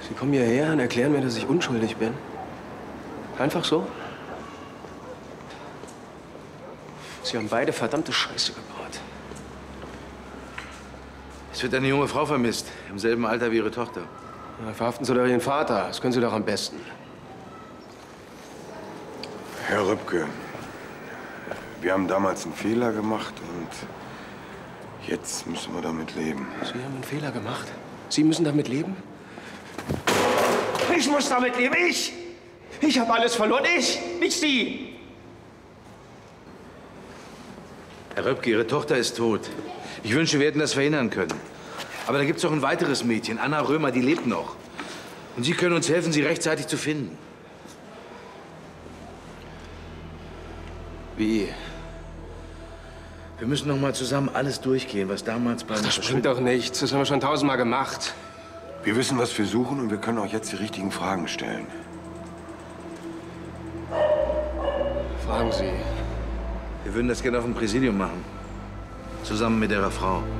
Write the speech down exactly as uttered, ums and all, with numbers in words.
Sie kommen hierher und erklären mir, dass ich unschuldig bin. Einfach so? Sie haben beide verdammte Scheiße gebaut. Es wird eine junge Frau vermisst, im selben Alter wie Ihre Tochter. Na, verhaften Sie doch Ihren Vater. Das können Sie doch am besten. Herr Rübke, wir haben damals einen Fehler gemacht und jetzt müssen wir damit leben. Sie haben einen Fehler gemacht. Sie müssen damit leben? Ich muss damit leben, ich! Ich habe alles verloren, ich, nicht Sie! Herr Röpke, Ihre Tochter ist tot. Ich wünsche, wir hätten das verhindern können. Aber da gibt's noch ein weiteres Mädchen, Anna Römer, die lebt noch. Und Sie können uns helfen, sie rechtzeitig zu finden. Wie? Wir müssen noch mal zusammen alles durchgehen, was damals bei uns Das bringt doch nichts. Das haben wir schon tausendmal gemacht. Wir wissen, was wir suchen und wir können auch jetzt die richtigen Fragen stellen. Fragen Sie. Wir würden das gerne auf dem Präsidium machen. Zusammen mit Ihrer Frau.